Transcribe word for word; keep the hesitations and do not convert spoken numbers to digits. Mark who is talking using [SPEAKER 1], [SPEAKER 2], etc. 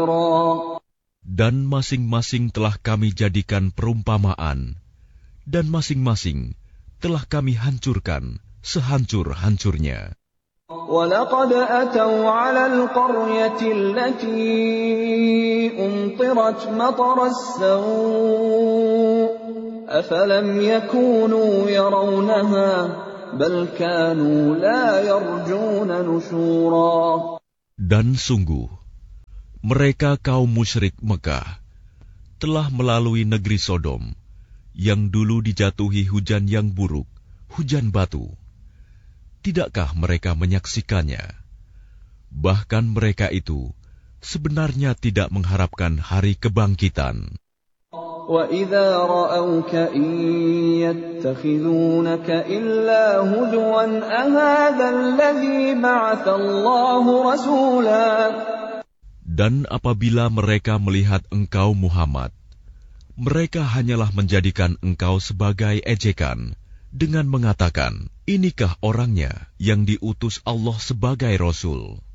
[SPEAKER 1] Dan masing-masing telah kami jadikan perumpamaan, dan masing-masing telah kami hancurkan sehancur-hancurnya.
[SPEAKER 2] وَلَقَدْ أَتَوْا عَلَى الْقَرْيَةِ الَّتِي أُمْطِرَتْ مَطَرَ السَّوْءِ أَفَلَمْ يَكُونُوا يَرَوْنَهَا بَلْ كَانُوا لَا يَرْجُونَ نُشُورًا.
[SPEAKER 1] Dan sungguh, mereka kaum musyrik Mekah telah melalui negeri Sodom, yang dulu dijatuhi hujan yang buruk, hujan batu. Tidakkah mereka menyaksikannya? Bahkan mereka itu sebenarnya tidak mengharapkan hari kebangkitan.
[SPEAKER 2] وَإِذَا رَأَوْكَ إِن يَتَّخِذُونَكَ إِلَّا هُزُوًا أَهَذَا الَّذِي بَعَثَ اللَّهُ رَسُولًا.
[SPEAKER 1] Dan apabila mereka melihat engkau Muhammad, mereka hanyalah menjadikan engkau sebagai ejekan, dengan mengatakan, inikah orangnya yang diutus Allah sebagai Rasul?